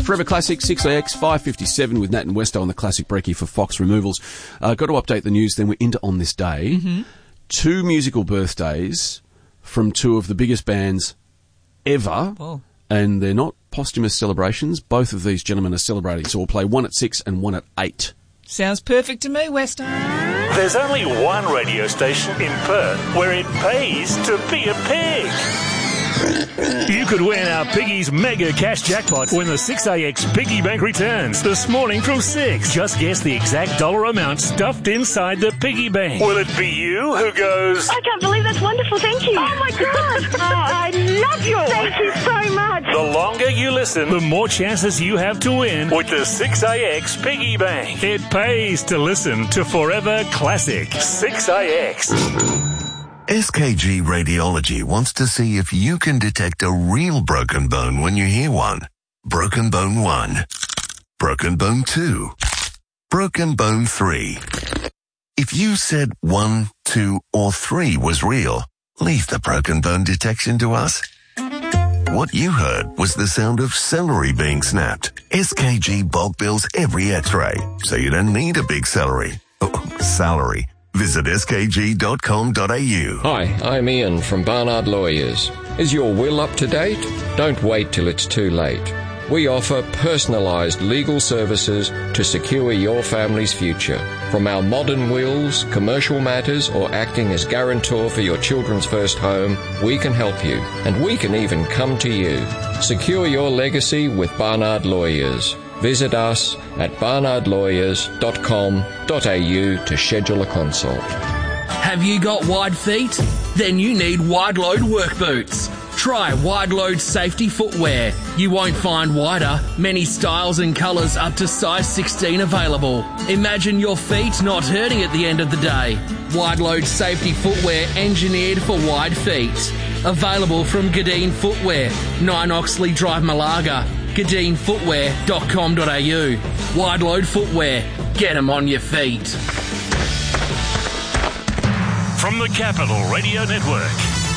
Forever Classic, 6AX, 5:57 with Nat and Westo on the Classic Brekkie for Fox Removals. Got to update the news, then we're into On This Day. Mm-hmm. 2 musical birthdays from 2 of the biggest bands ever. Well, and they're not posthumous celebrations. Both of these gentlemen are celebrating, so we'll play one at 6 and one at 8. sounds perfect to me, Westo. There's only one radio station in Perth where it pays to be a pig. You could win our Piggy's mega cash jackpot when the 6AX Piggy Bank returns this morning from 6. Just guess the exact dollar amount stuffed inside the piggy bank. Will it be you who goes, I can't believe that's wonderful, thank you. Oh my God. Oh, I love you. Thank you so much. The longer you listen, the more chances you have to win with the 6AX Piggy Bank. It pays to listen to Forever Classic 6AX. SKG Radiology wants to see if you can detect a real broken bone when you hear one. Broken bone 1. Broken bone 2. Broken bone 3. If you said 1, 2, or 3 was real, leave the broken bone detection to us. What you heard was the sound of celery being snapped. SKG bulk bills every x-ray, so you don't need a big celery. Salary. Visit skg.com.au. Hi, I'm Ian from Barnard Lawyers. Is your will up to date? Don't wait till it's too late. We offer personalised legal services to secure your family's future. From our modern wills, commercial matters, or acting as guarantor for your children's first home, we can help you. And we can even come to you. Secure your legacy with Barnard Lawyers. Visit us at barnardlawyers.com.au to schedule a consult. Have you got wide feet? Then you need Wide Load work boots. Try Wide Load safety footwear. You won't find wider, many styles and colours up to size 16 available. Imagine your feet not hurting at the end of the day. Wide Load safety footwear engineered for wide feet. Available from Gadeen Footwear, 9 Oxley Drive, Malaga. GadeenFootwear.com.au. Wide Load Footwear. Get 'em on your feet. From the Capital Radio Network,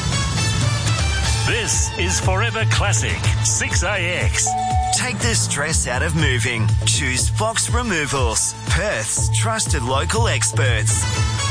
this is Forever Classic 6AX. Take the stress out of moving. Choose Fox Removals, Perth's trusted local experts.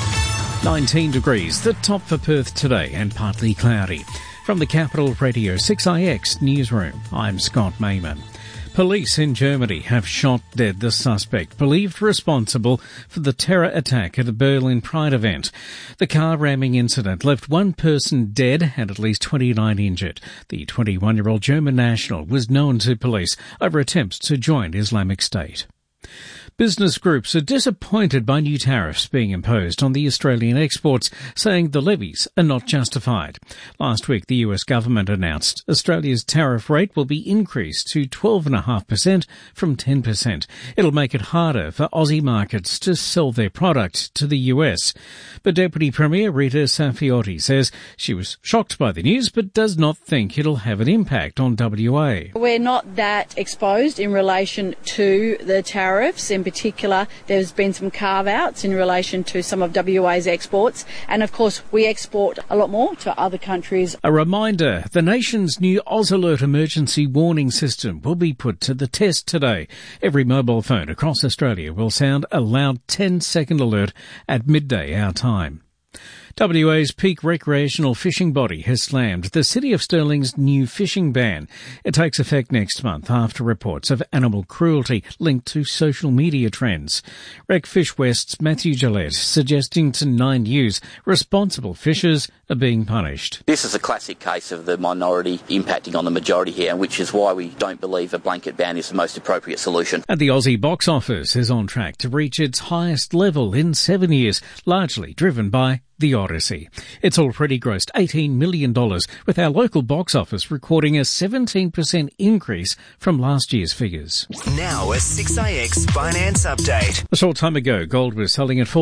19 degrees, the top for Perth today, and partly cloudy. From the Capital Radio 6AX Newsroom, I'm Scott Mayman. Police in Germany have shot dead the suspect believed responsible for the terror attack at a Berlin Pride event. The car ramming incident left 1 person dead and at least 29 injured. The 21-year-old German national was known to police over attempts to join Islamic State. Business groups are disappointed by new tariffs being imposed on the Australian exports, saying the levies are not justified. Last week, the US government announced Australia's tariff rate will be increased to 12.5% from 10%. It'll make it harder for Aussie markets to sell their product to the US. But Deputy Premier Rita Saffioti says she was shocked by the news but does not think it'll have an impact on WA. We're not that exposed in relation to the tariffs. In particular, there's been some carve-outs in relation to some of WA's exports, and of course we export a lot more to other countries. A reminder, the nation's new AusAlert emergency warning system will be put to the test today. Every mobile phone across Australia will sound a loud 10-second alert at midday our time. WA's peak recreational fishing body has slammed the City of Stirling's new fishing ban. It takes effect next month after reports of animal cruelty linked to social media trends. Recfish West's Matthew Gillette suggesting to 9News responsible fishers are being punished. This is a classic case of the minority impacting on the majority here, which is why we don't believe a blanket ban is the most appropriate solution. And the Aussie box office is on track to reach its highest level in 7 years, largely driven by The Odyssey. It's already grossed $18 million, with our local box office recording a 17% increase from last year's figures. Now a 6AX finance update. A short time ago, gold was selling at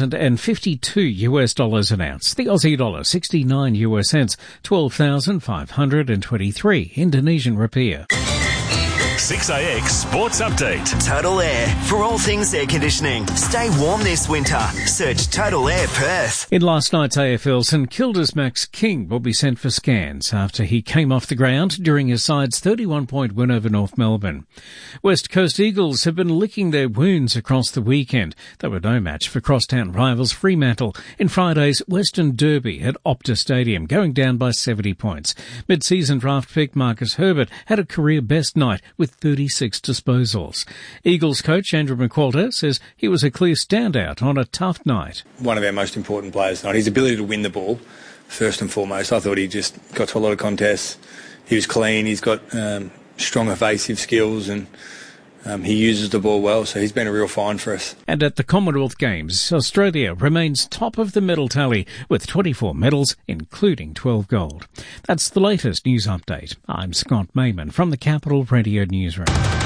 $4,052 an ounce. The Aussie dollar 69 US cents, 12,523 Indonesian rupiah. 6AX Sports Update. Total Air. For all things air conditioning, stay warm this winter. Search Total Air Perth. In last night's AFL, St Kilda's Max King will be sent for scans after he came off the ground during his side's 31-point win over North Melbourne. West Coast Eagles have been licking their wounds across the weekend. They were no match for crosstown rivals Fremantle in Friday's Western Derby at Optus Stadium, going down by 70 points. Mid-season draft pick Marcus Herbert had a career-best night with 36 disposals. Eagles coach Andrew McQualter says he was a clear standout on a tough night. One of our most important players tonight. His ability to win the ball, first and foremost. I thought he just got to a lot of contests. He was clean. He's got strong evasive skills and he uses the ball well, so he's been a real find for us. And at the Commonwealth Games, Australia remains top of the medal tally with 24 medals, including 12 gold. That's the latest news update. I'm Scott Mayman from the Capital Radio Newsroom.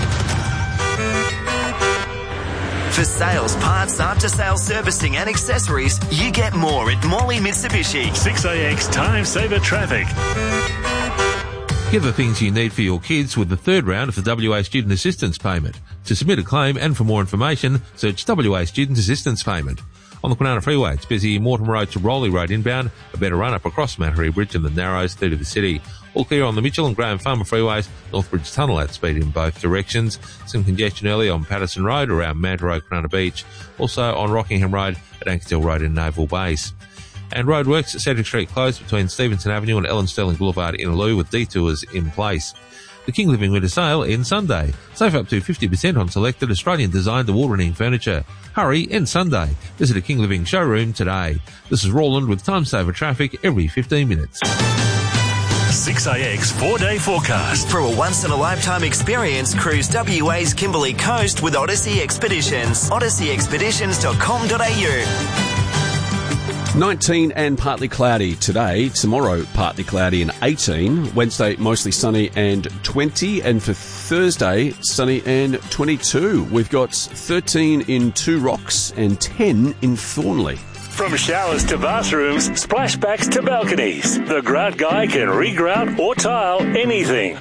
For sales, parts, after-sales servicing and accessories, you get more at Morley Mitsubishi. 6AX Time Saver Traffic. Get the things you need for your kids with the third round of the WA Student Assistance Payment. To submit a claim and for more information, search WA Student Assistance Payment. On the Kwinana Freeway, it's busy Mortimer Road to Rowley Road inbound, a better run-up across Mattery Bridge and the Narrows through to the city. All clear on the Mitchell and Graham Farmer Freeways, Northbridge Tunnel at speed in both directions. Some congestion early on Patterson Road around Manta Road, Kwinana Beach. Also on Rockingham Road at Ankerstill Road in Naval Base. And roadworks at Cedric Street closed between Stevenson Avenue and Ellen Sterling Boulevard in Innaloo with detours in place. The King Living Winter Sale ends Sunday. Save up to 50% on selected Australian-designed award-winning furniture. Hurry, ends Sunday. Visit a King Living showroom today. This is Roland with Time Saver Traffic every 15 minutes. 6AX 4-day forecast. For a once-in-a-lifetime experience, cruise WA's Kimberley Coast with Odyssey Expeditions. odysseyexpeditions.com.au. 19 and partly cloudy today. Tomorrow, partly cloudy and 18. Wednesday, mostly sunny and 20. And for Thursday, sunny and 22. We've got 13 in Two Rocks and 10 in Thornley. From showers to bathrooms, splashbacks to balconies, the Grout Guy can regrout or tile anything.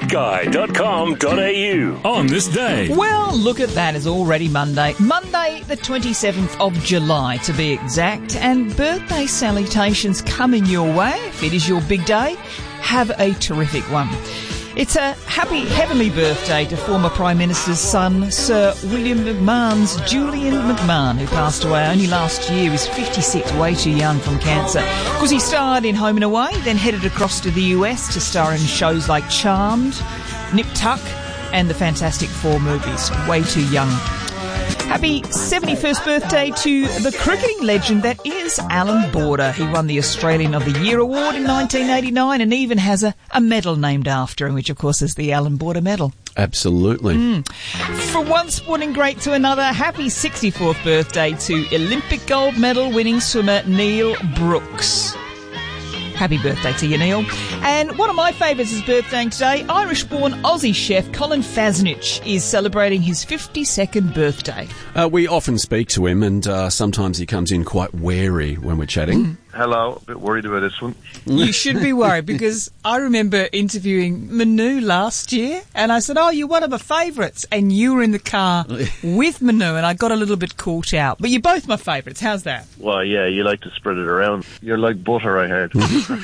thegroutguy.com.au. On this day. Well, look at that. It's already Monday. Monday, the 27th of July, to be exact. And birthday salutations coming your way. If it is your big day, have a terrific one. It's a happy heavenly birthday to former Prime Minister's son, Sir William McMahon's Julian McMahon, who passed away only last year. He was 56, way too young from cancer. Of course, he starred in Home and Away, then headed across to the US to star in shows like Charmed, Nip Tuck, and the Fantastic Four movies. Way too young. Happy 71st birthday to the cricketing legend that is Alan Border. He won the Australian of the Year award in 1989 and even has a medal named after him, which of course is the Alan Border medal. Absolutely. From one sporting great to another, happy 64th birthday to Olympic gold medal winning swimmer Neil Brooks. Happy birthday to you, Neil. And one of my favourites is birthday today. Irish-born Aussie chef Colin Fasnich is celebrating his 52nd birthday. We often speak to him, and sometimes he comes in quite wary when we're chatting. Hello, a bit worried about this one. You should be worried, because I remember interviewing Manu last year, and I said, oh, you're one of my favourites, and you were in the car with Manu, and I got a little bit caught out. But you're both my favourites. How's that? Well, yeah, you like to spread it around. You're like butter, I heard.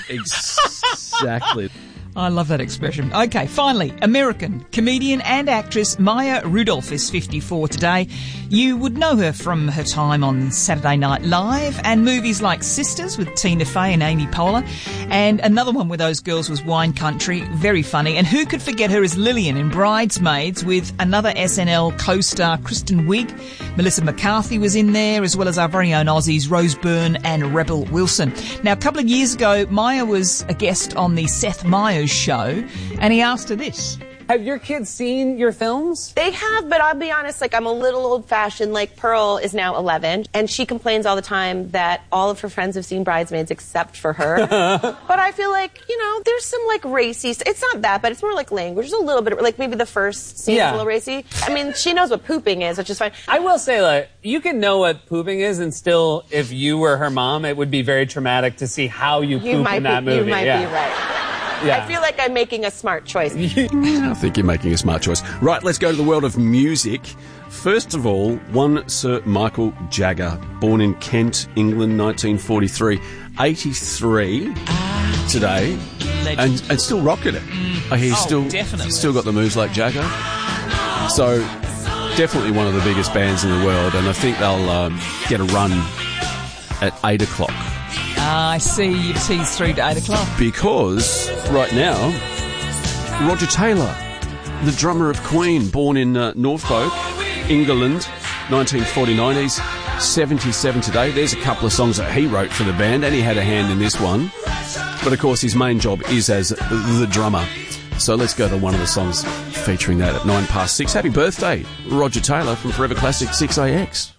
Exactly. I love that expression. Okay, finally, American comedian and actress Maya Rudolph is 54 today. You would know her from her time on Saturday Night Live and movies like Sisters with Tina Fey and Amy Poehler. And another one with those girls was Wine Country, very funny. And who could forget her as Lillian in Bridesmaids with another SNL co-star Kristen Wiig. Melissa McCarthy was in there, as well as our very own Aussies Rose Byrne and Rebel Wilson. Now, a couple of years ago, Maya was a guest on the Seth Meyers show, and he asked her this. Have your kids seen your films? They have, but I'll be honest, I'm a little old-fashioned. Pearl is now 11, and she complains all the time that all of her friends have seen Bridesmaids except for her. But I feel there's some, racy... It's not that, but it's more language. There's a little bit of, maybe the first scene is a little racy. I mean, she knows what pooping is, which is fine. I will say, you can know what pooping is, and still, if you were her mom, it would be very traumatic to see how you poop in that movie. You might be right. I feel like I'm making a smart choice. I think you're making a smart choice. Right, let's go to the world of music. First of all, one Sir Michael Jagger, born in Kent, England, 1943, 83 today, and still rocking it. He's still got the moves like Jagger. So, definitely one of the biggest bands in the world, and I think they'll get a run at 8 o'clock. I see you've teased through to 8 o'clock. Because right now, Roger Taylor, the drummer of Queen, born in Norfolk, England, 1949. He's 77 today. There's a couple of songs that he wrote for the band, and he had a hand in this one. But of course, his main job is as the drummer. So let's go to one of the songs featuring that at 6:09. Happy birthday, Roger Taylor from Forever Classic 6AX.